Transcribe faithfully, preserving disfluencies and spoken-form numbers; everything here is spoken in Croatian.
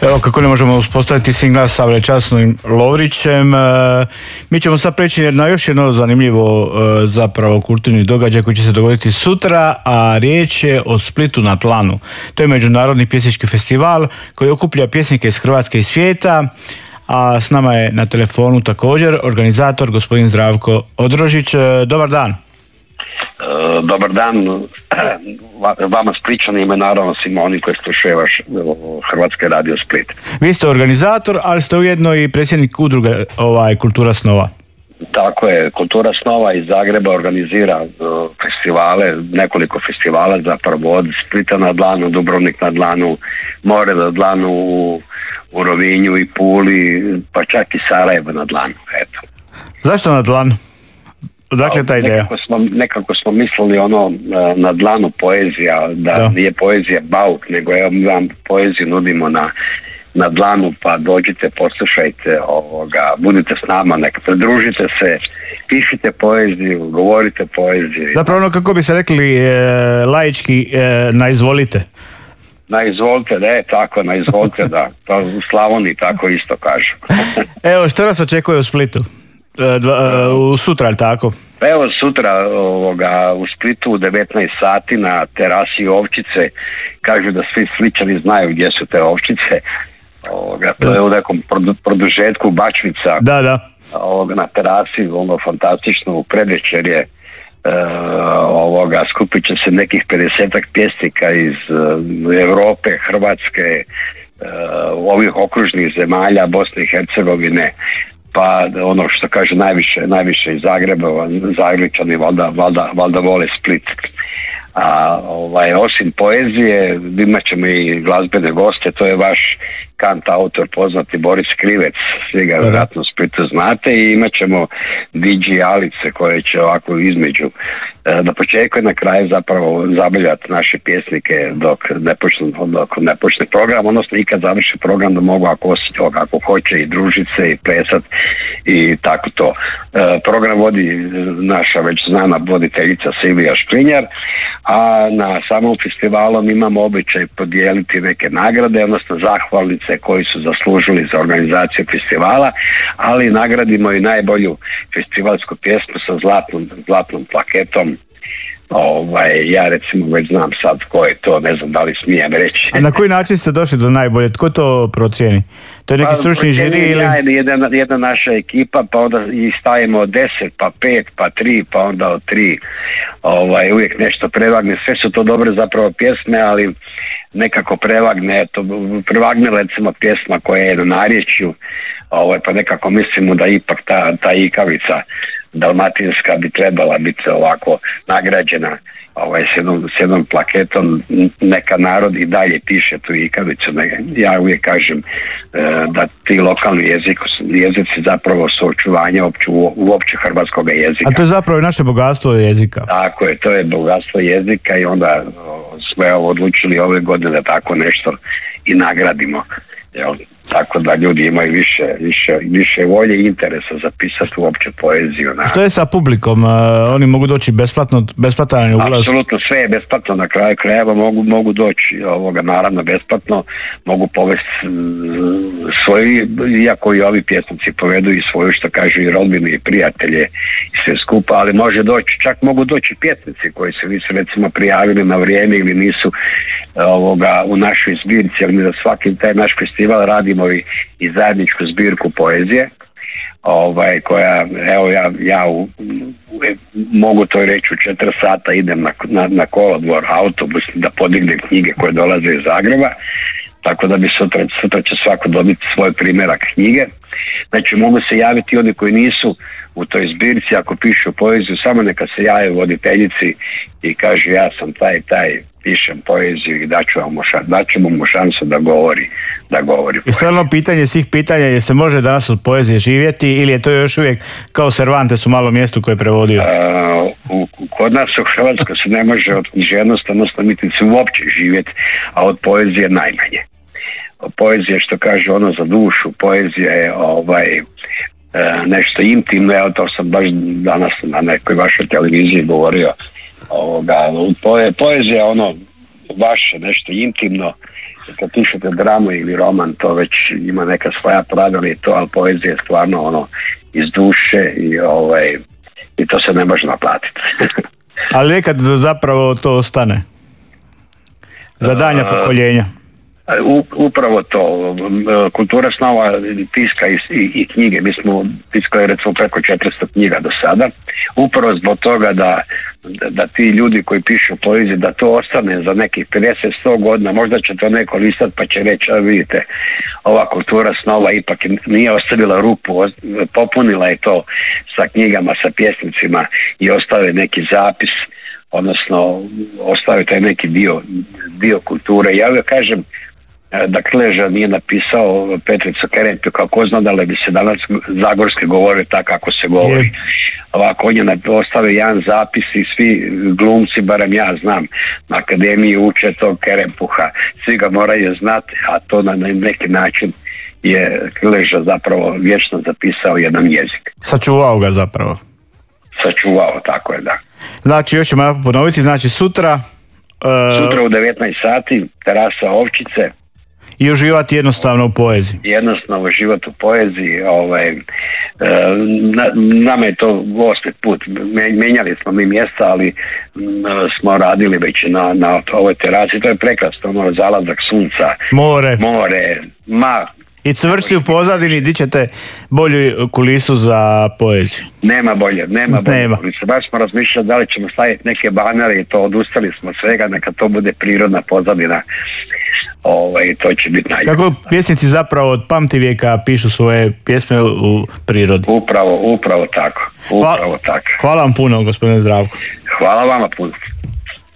Evo kako ne možemo uspostaviti sin glas sa Časnim Lovrićem. Mi ćemo sad preći na još jedno zanimljivo zapravo kulturni događaj koji će se dogoditi sutra, a riječ je o Splitu na dlanu. To je međunarodni pjesnički festival koji okuplja pjesnike iz Hrvatske i svijeta, a s nama je na telefonu također organizator gospodin Zdravko Odrožić. Dobar dan. Dobar dan vama Splićanima i naravno svima oni koji slušaju vaš Hrvatske radio Split. Vi ste organizator, ali ste ujedno i predsjednik udruge ovaj, Kultura snova. Tako je, Kultura snova iz Zagreba organizira uh, festivale, nekoliko festivala zapravo od Splita na dlanu, Dubrovnik na dlanu, More na dlanu, u, u Rovinju i Puli, pa čak i Sarajevo na dlanu. Eto. Zašto na dlanu? Odakle ta ideja? Nekako smo, nekako smo mislili ono na dlanu poezija, da, da. Nije poezija bauk, nego evo mi vam poeziju nudimo na, na dlanu, pa dođite, poslušajte, ovoga, budite s nama, neka pridružite se, pišite poeziju, govorite poeziju. Zapravo ono kako bi se rekli e, laički, e, na izvolite. Na izvolite, ne, tako, na izvolite, da. Pa u Slavoniji tako isto kažu. Evo, što nas očekuje u Splitu? Dva, u sutra, ali tako? Evo sutra ovoga, u Splitu u devetnaest sati na terasi Ovčice. Kažu da svi Splićani znaju gdje su te Ovčice. Ovoga, to je u nekom produžetku Bačvica. Da, da. Ovoga, na terasi, ono fantastično, u predvečerje e, ovoga, skupit će se nekih pedesetak pjesnika iz e, Europe, Hrvatske, e, ovih okružnih zemalja, Bosne i Hercegovine, pa ono što kaže najviše, najviše iz Zagreba, Zagrebičani valjda, valjda, valjda vole Split. A ovaj, osim poezije imat ćemo i glazbene goste, to je vaš kant autor poznati Boris Krivec, svi ga vjerojatno u Splitu znate, i imat ćemo D J Alice koje će ovako između na početku i na kraju zapravo zabavljati naše pjesnike dok ne počne, dok ne počne program, odnosno i kad završi program da mogu ako, ako hoće i družiti se i plesat i tako to. E, program vodi naša već znana voditeljica Silvija Škrinjar, a na samom festivalu imamo običaj podijeliti neke nagrade, odnosno zahvalnice koji su zaslužili za organizaciju festivala, ali nagradimo i najbolju festivalsku pjesmu sa zlatnom, zlatnom plaketom. Ovaj, ja recimo već znam sad ko je to, ne znam da li smijem reći. A na koji način ste došli do najbolje? Tko to procijeni? To je neki stručni pa, žiri ili... Ja, jedna, jedna naša ekipa, pa onda i stavimo od deset, pa pet, pa tri, pa onda od tri. Ovaj, uvijek nešto prevagne. Sve su to dobre zapravo pjesme, ali nekako prevagne, to prevagne recimo pjesma koja je na narječju, ovaj, pa nekako mislimo da ipak ta, ta ikavica dalmatinska bi trebala biti ovako nagrađena ovaj, s, jednom, s jednom plaketom. Neka narod i dalje piše tu ikavicu. Ja uvijek kažem e, da ti lokalni jezik, jezici zapravo su očuvanje uopće, uopće hrvatskog jezika. A to je zapravo naše bogatstvo jezika. Tako je, to je bogatstvo jezika i onda o, smo odlučili ove godine tako nešto i nagradimo. Jel? Tako da ljudi imaju više, više, više volje i interesa za pisati uopće poeziju. Na... Što je sa publikom? Uh, oni mogu doći besplatno, besplatan ulaz? Apsolutno sve je besplatno, na kraju krajeva mogu, mogu doći ovoga, naravno besplatno, mogu povesti svoji, iako i ovi pjesnici povedu i svoju, što kažu, i rodbine i prijatelje i sve skupa, ali može doći, čak mogu doći pjesnici koji se nisu recimo prijavili na vrijeme ili nisu ovoga, u našoj zbirci, jer mi za svaki taj naš festival radimo i, i zajedničku zbirku poezije, ovaj, koja, evo ja, ja u, u, mogu to reći, u četiri sata idem na, na, na kolodvor, autobus, da podignem knjige koje dolaze iz Zagreba, tako da bi sutra, sutra će svako dobiti svoj primjerak knjige. Znači mogu se javiti oni koji nisu u toj zbirci, ako pišu poeziju, samo neka se jave voditeljici i kažu ja sam taj, taj, pišem poeziju i daću mu, mu šansu da govori, da govori poeziju. I stvarno pitanje svih pitanja je se može danas od poezije živjeti ili je to još uvijek kao Cervantes u malom mjestu koje je prevodio? Uh, u, kod nas u Hrvatskoj se ne može od književnosti, odnosno mitnice uopće živjeti, a od poezije najmanje. Poezija, što kaže ono za dušu, poezija je ovaj, nešto intimno, ja to sam baš danas na nekoj vašoj televiziji govorio. Ovoga, poe, poezija ono vaše, nešto intimno. Kad pišete dramu ili roman, to već ima neka svoja pravila i to, ali poezija je stvarno ono iz duše i, ovaj, i to se ne može naplatiti. Ali nekad zapravo to ostane za daljnja pokoljenja. U, upravo to, kultura snova tiska i, i, i knjige, mi smo tiskali recimo preko četiristo knjiga do sada, upravo zbog toga da, da, da ti ljudi koji pišu poeziju, da to ostane za nekih pedeset do sto godina, možda će to neko listat pa će reći, a vidite, ova kultura snova ipak nije ostavila rupu, popunila je to sa knjigama, sa pjesnicima i ostavio neki zapis, odnosno ostavio taj neki dio, dio kulture. Ja uvijek kažem da Krleža nije napisao Petricu Kerempu, kako zna da li bi se danas zagorski govorio tako kako se govori. Ovako, on je ostavio jedan zapis i svi glumci, barem ja znam, na akademiji uče tog Kerempuha. Svi ga moraju znati, a to na neki način je Krleža zapravo vječno zapisao jedan jezik. Sačuvao ga zapravo. Sačuvao, tako je, da. Znači, još ćemo ponoviti, znači sutra... Uh... Sutra u devetnaest sati, terasa Ovčice. I uživati jednostavno u poeziji. Jednostavno uživati u poeziji. Ovaj, e, na, nama je to osmi put. Menjali smo mi mjesta, ali m, smo radili već na, na ovoj terasi. To je prekrasno, ono, zalazak sunca. More. More. Ma, i cvrci u pozadini, di ćete bolju kulisu za poeziju? Nema bolje, nema bolje nema. kulisu. Baš smo razmišljali da li ćemo staviti neke banere i to odustali smo svega, neka to bude prirodna pozadina. Ovaj, to će biti najbolje. Kako pjesnici zapravo od pamtivijeka pišu svoje pjesme u prirodi? Upravo, upravo tako. Upravo Hvala, tako. Hvala vam puno, gospodine Zdravko. Hvala vama puno.